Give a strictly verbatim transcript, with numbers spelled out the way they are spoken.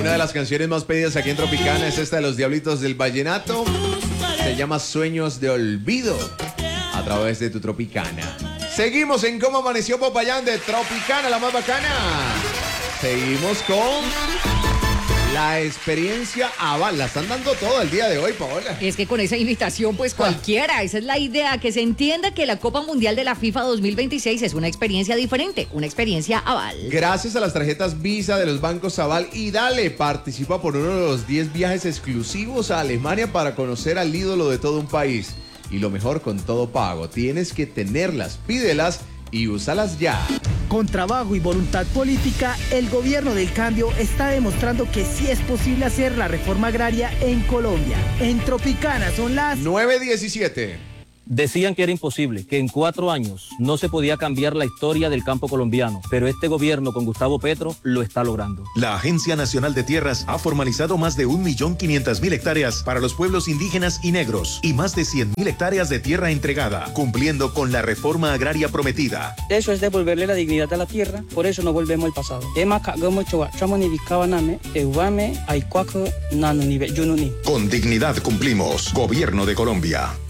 Una de las canciones más pedidas aquí en Tropicana es esta de los Diablitos del Vallenato. Se llama Sueños de Olvido a través de tu Tropicana. Seguimos en Cómo Amaneció Popayán de Tropicana, la más bacana. Seguimos con la experiencia Aval. La están dando todo el día de hoy, Paola. Es que con esa invitación, pues cualquiera, esa es la idea, que se entienda que la Copa Mundial de la FIFA dos mil veintiséis es una experiencia diferente, una experiencia Aval. Gracias a las tarjetas Visa de los bancos Aval y Dale, participa por uno de los diez viajes exclusivos a Alemania para conocer al ídolo de todo un país. Y lo mejor, con todo pago. Tienes que tenerlas, pídelas y úsalas ya. Con trabajo y voluntad política, el gobierno del cambio está demostrando que sí es posible hacer la reforma agraria en Colombia. En Tropicana son las nueve diecisiete. Decían que era imposible, que en cuatro años no se podía cambiar la historia del campo colombiano, pero este gobierno con Gustavo Petro lo está logrando. La Agencia Nacional de Tierras ha formalizado más de un millón quinientas mil hectáreas para los pueblos indígenas y negros y más de cien mil hectáreas de tierra entregada, cumpliendo con la reforma agraria prometida. Eso es devolverle la dignidad a la tierra, por eso no volvemos al pasado. Con dignidad cumplimos. Gobierno de Colombia.